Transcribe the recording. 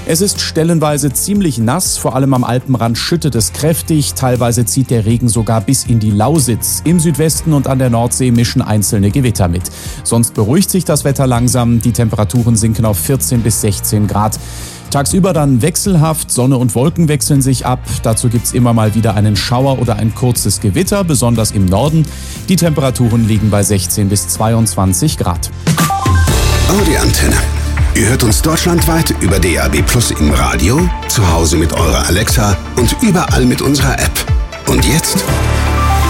Es ist stellenweise ziemlich nass, vor allem am Alpenrand schüttet es kräftig, teilweise zieht der Regen sogar bis in die Lausitz. Im Südwesten und an der Nordsee mischen einzelne Gewitter mit. Sonst beruhigt sich das Wetter langsam, die Temperaturen sinken auf 14 bis 16 Grad. Tagsüber dann wechselhaft, Sonne und Wolken wechseln sich ab. Dazu gibt's immer mal wieder einen Schauer oder ein kurzes Gewitter, besonders im Norden. Die Temperaturen liegen bei 16 bis 22 Grad. Audi Antenne. Ihr hört uns deutschlandweit über DAB+ im Radio, zu Hause mit eurer Alexa und überall mit unserer App. Und jetzt